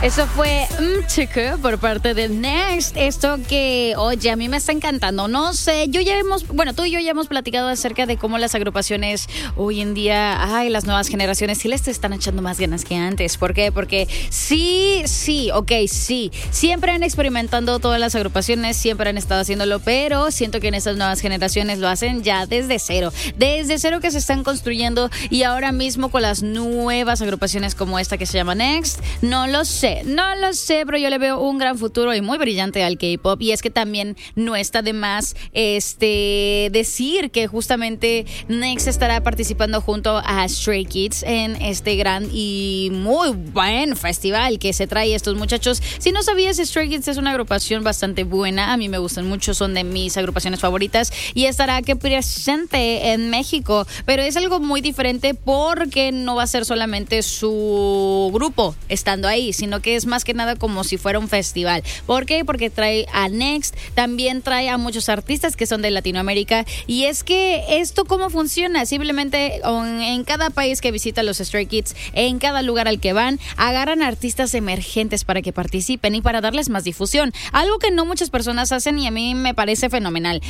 Eso fue Chico por parte de Next. Esto que, oye, a mí me está encantando. No sé, tú y yo ya hemos platicado acerca de cómo las agrupaciones hoy en día, las nuevas generaciones sí les están echando más ganas que antes. ¿Por qué? Porque sí, siempre han experimentado todas las agrupaciones, siempre han estado haciéndolo, pero siento que en estas nuevas generaciones lo hacen ya desde cero que se están construyendo, y ahora mismo con las nuevas agrupaciones como esta que se llama Next, no lo sé, pero yo le veo un gran futuro y muy brillante al K-pop. Y es que también no está de más decir que justamente Next estará participando junto a Stray Kids en este gran y muy buen festival que se trae estos muchachos. Si no sabías, Stray Kids es una agrupación bastante buena, a mí me gustan mucho, son de mis agrupaciones favoritas, y estará que presente en México, pero es algo muy diferente porque no va a ser solamente su grupo estando ahí, sino que es más que nada como si fuera un festival. ¿Por qué? Porque trae a Next, también trae a muchos artistas que son de Latinoamérica, y es que esto cómo funciona, simplemente en cada país que visita los Stray Kids, en cada lugar al que van, agarran artistas emergentes para que participen y para darles más difusión, algo que no muchas personas hacen, y a mí me parece fenomenal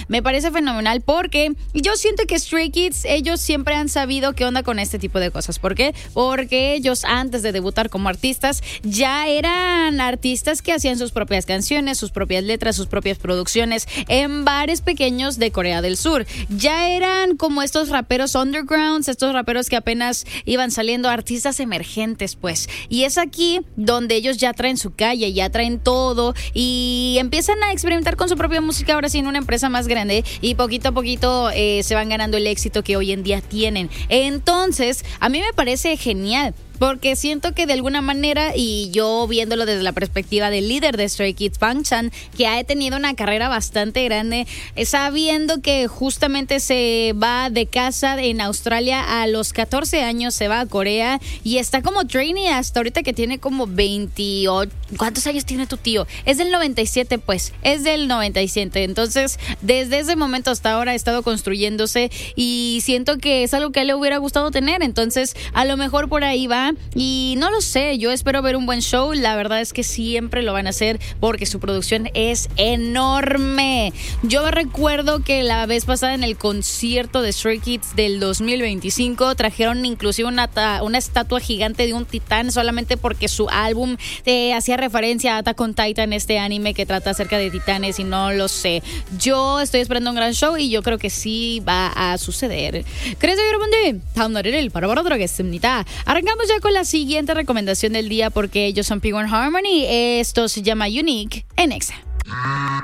porque yo siento que Stray Kids, ellos siempre han sabido qué onda con este tipo de cosas. ¿Por qué? Porque ellos antes de debutar como artistas ya eran artistas que hacían sus propias canciones, sus propias letras, sus propias producciones en bares pequeños de Corea del Sur. Ya eran como estos raperos undergrounds, estos raperos que apenas iban saliendo, artistas emergentes pues. Y es aquí donde ellos ya traen su calle, ya traen todo y empiezan a experimentar con su propia música, ahora sí en una empresa más grande, y poquito a poquito se van ganando el éxito que hoy en día tienen. Entonces, a mí me parece genial, porque siento que de alguna manera, y yo viéndolo desde la perspectiva del líder de Stray Kids, Bangchan, que ha tenido una carrera bastante grande, sabiendo que justamente se va de casa en Australia a los 14 años, se va a Corea y está como trainee hasta ahorita que tiene como 28. ¿Cuántos años tiene tu tío? Es del 97 pues, es del 97. Entonces, desde ese momento hasta ahora ha estado construyéndose y siento que es algo que a él le hubiera gustado tener. Entonces, a lo mejor por ahí va. Y no lo sé, yo espero ver un buen show. La verdad es que siempre lo van a hacer porque su producción es enorme. Yo recuerdo que la vez pasada en el concierto de Stray Kids del 2025 trajeron inclusive una estatua gigante de un titán, solamente porque su álbum hacía referencia a Attack on Titan, este anime que trata acerca de titanes, y no lo sé. Yo estoy esperando un gran show y yo creo que sí va a suceder. 그래서 여러분들 다음 노래를 바로 하겠습니다. Arrancamos ya con la siguiente recomendación del día porque ellos son P1 Harmony. Esto se llama Unique en Exa.